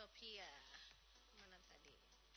Utopia. Mana tadi?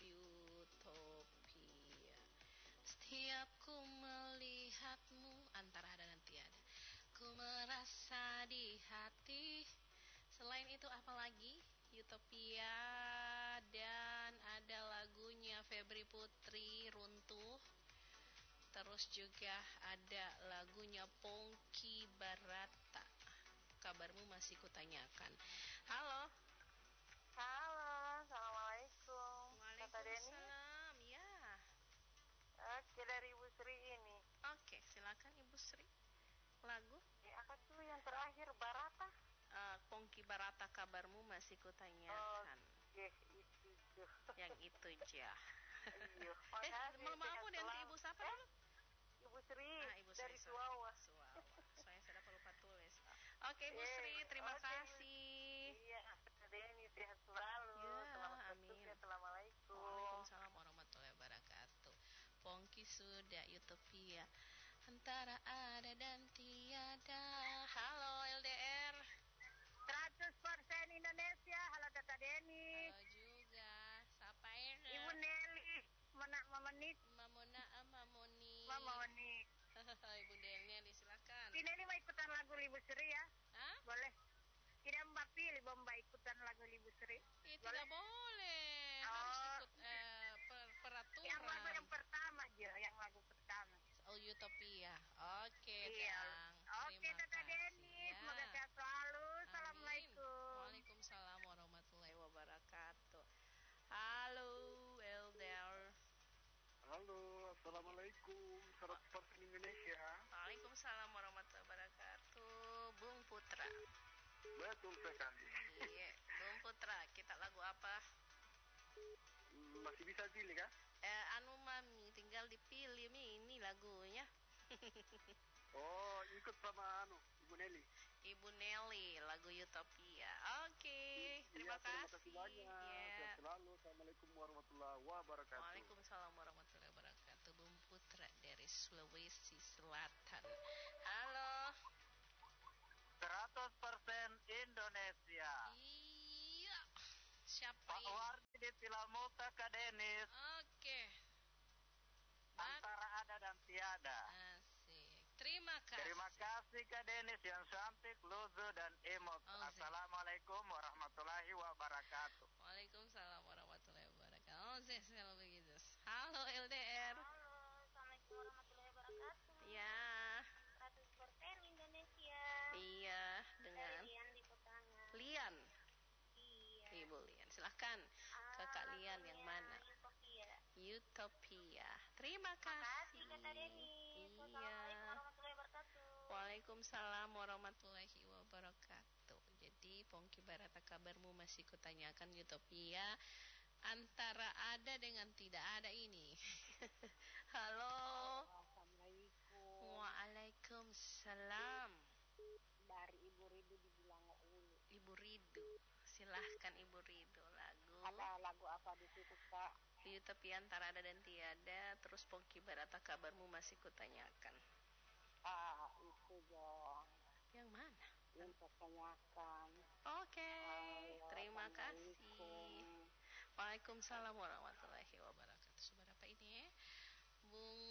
Utopia. Setiap ku melihatmu, antara ada dan tiada, ku merasa di hati. Selain itu apa lagi? Utopia. Dan ada lagunya Febri Putri, Runtuh. Terus juga ada lagunya Pongki Barata, Kabarmu Masih Kutanyakan. Halo. Halo, assalamualaikum. Waalaikumsalam. Ya. Oke, dari Ibu Sri ini. Oke, silakan Ibu Sri. Lagu? Ya, apa tuh yang terakhir, Barata? Pongki Barata, Kabarmu Masih Kutanyakan. Oke, itu tuh. Yang itu aja. Iya. Maaf, dan Ibu siapa dulu? Ibu Sri, Ibu dari Sri, Suawa. Saya sudah lupa tulis. Oke, Ibu Sri, terima kasih. Iya, Deni sehat selalu. Ya, selamat amin. Assalamualaikum. Waalaikumsalam warahmatullahi wabarakatuh. Pongki sudah Utopia, antara ada dan tiada. Halo LDR. 100% Indonesia. Halo Tata Deni. Halo juga. Siapa ini? Ibu Nelly. Mama Nik. Mamoni. Ibu Nelly, silakan. Ini mau ikutan lagu Ibu Sri ya? Hah? Boleh. Tidak Mbak pilih Mbak ikutan lagu Ibu Sri? Tidak boleh. Harus ikut peraturan. Yang lagu yang pertama aja, yang lagu pertama. Utopia. Oke, iya. Oke, Tata Deni. Semoga sehat selalu. Amin. Assalamualaikum. Waalaikumsalam warahmatullahi wabarakatuh. Halo, Elder. Halo, assalamualaikum. 100% Indonesia. Waalaikumsalam warahmatullahi wabarakatuh. Bung Putra. Betul sekali. Iya, Bung Putra. Kita lagu apa? Masih bisa pilih kan? Mami, tinggal dipilih ini lagunya. Oh, ikut sama Ibu Nelly. Ibu Nelly, lagu Utopia. Oke, terima kasih. Terima kasih banyak. Yeah. Selalu. Assalamualaikum warahmatullahi wabarakatuh. Waalaikumsalam warahmatullahi wabarakatuh. Bung Putra dari Sulawesi Selatan. Halo. 100% Indonesia. Iya. Siapa Pak ini? Wardi di Tilamuta, Kak Denis. Oke. Antara ada dan tiada. Asik. Terima kasih. Terima kasih Kak Denis yang cantik, luzu dan imut. Assalamualaikum warahmatullahi wabarakatuh. Waalaikumsalam warahmatullahi wabarakatuh. Kalau begitu. Halo LDR. Halo, assalamualaikum warahmatullahi wabarakatuh. Ya. 100% Indonesia. Iya, dengan Lian di Petangan. Lian. Iya. Ibu Lian, silahkan. Kakak Lian yang mana? Utopia. Terima kasih. Kata Deni. Iya. Assalamualaikum warahmatullahi wabarakatuh. Waalaikumsalam warahmatullahi wabarakatuh. Jadi Pongki Barata, Kabarmu Masih Kutanyakan, Utopia, antara ada dengan tidak ada ini. Halo. Assalamualaikum. Waalaikumsalam. Dari Ibu Ridu di Bilango Ulu. Ibu Ridu, silahkan Ibu Ridu lagu. Ada lagu apa di situ Kak? Utopia, antara ada dan tiada. Terus Pongki Barata, Kabarmu Masih Kutanyakan. Itu dong. Yang mana? Yang kutanyakan. Oke, terima kasih. Waalaikumsalam warahmatullahi wabarakatuh. Seberapa ini ya? Bung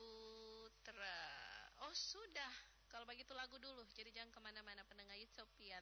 Putra. Oh sudah. Kalau begitu lagu dulu. Jadi jangan kemana-mana pendengar Utopia.